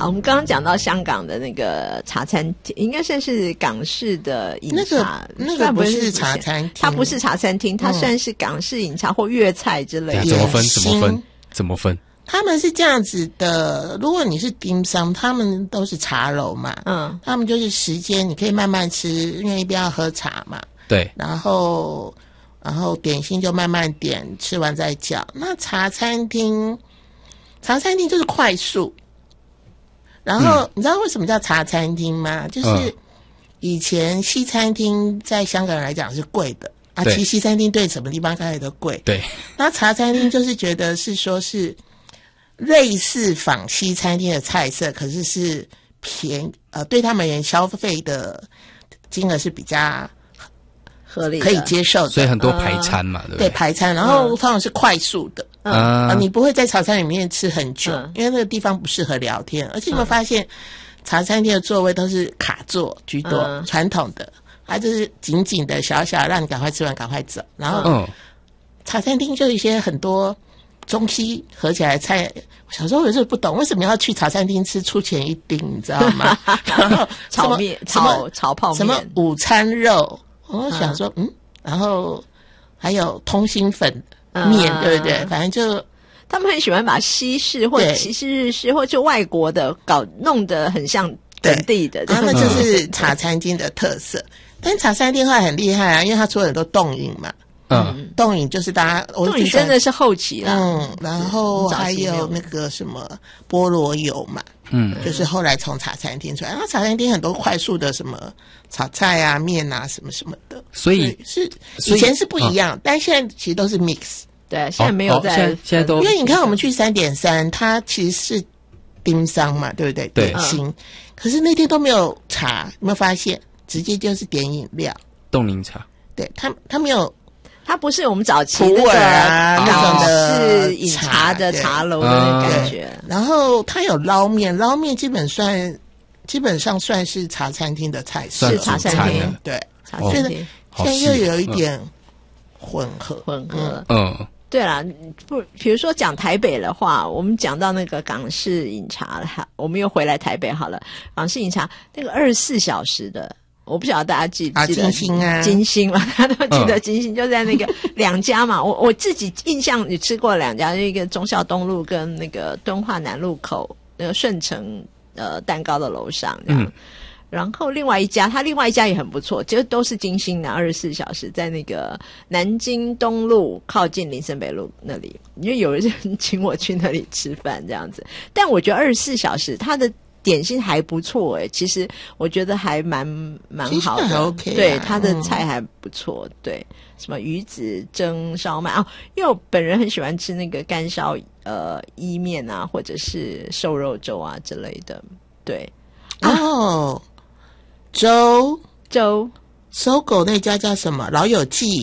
好，我们刚刚讲到香港的那个茶餐厅，应该算是港式的饮茶， 那个不是茶餐厅， 它不是茶餐厅，它算是港式饮茶或粤菜之类的。 怎么分？ 他们是这样子的，如果你是dim sum，他们都是茶楼嘛，他们就是时间你可以慢慢吃，因为一边要喝茶嘛， 对， 然后点心就慢慢点，吃完再叫。那茶餐厅就是快速。然后你知道为什么叫茶餐厅吗？就是以前西餐厅在香港人来讲是贵的啊，其实西餐厅对什么地方开始都贵。 对， 那茶餐厅就是觉得是说是类似仿西餐厅的菜色，可是是对他们而言消费的金额是比较合理的， 可以接受的， 所以很多排餐嘛，对不对？ 对，排餐，然后通常是快速的。你不会在茶餐里面吃很久，因为那个地方不适合聊天。而且你有没有发现，茶餐厅的座位都是卡座居多，传统的，它就是紧紧的、小小，让你赶快吃完赶快走。然后，茶餐厅就一些很多中西合起来的菜。小时候有时候不懂为什么要去茶餐厅吃出前一丁，你知道吗？然后炒面、炒泡面， 什么午餐肉，我想说然后还有通心粉。面对不对？反正就他们很喜欢把西式或者其实日式或就外国的弄得很像本地的， 然后那就是茶餐厅的特色。但茶餐厅后来很厉害啊，因为它出了很多冻饮嘛。冻饮就是冻饮真的是后期了。 然后还有那个什么菠萝油嘛。就是后来从茶餐厅出来，然后茶餐厅很多快速的什么炒菜啊、面啊什么什么的， 所以以前是不一样，但现在其实都是 mix。 对，现在没有在， 现在都， 因为你看我们去3.3，它其实是dim sum嘛，对不对？点心，可是那天都没有茶，有没有发现？直接就是点饮料， 冻柠茶。 对，它没有。 它不是我们早期那个港式饮茶的茶楼的那个感觉。 然后它有捞面，捞面基本上算是茶餐厅的菜式， 是茶餐厅， 对， 茶餐厅。 现在又有一点混合。 对啦，比如说讲台北的话，我们讲到那个港式饮茶了，我们又回来台北好了。港式饮茶那个24小时的。我不晓得大家记得金星了，大家都记得金星就在那个两家嘛。我自己印象你吃过两家，一个忠孝东路跟那个敦化南路口那个顺成蛋糕的楼上这样。然后另外一家也很不错，就都是金星的24小时，在那个南京东路靠近林森北路那里，因为有人请我去那里吃饭这样子。但我觉得24小时它的点心还不错其实我觉得还蛮好的， OK 对，它的菜还不错，对，什么鱼子蒸烧麦因为我本人很喜欢吃那个干烧意面啊，或者是瘦肉粥啊之类的，对。 粥搜狗那家叫什么？老友记。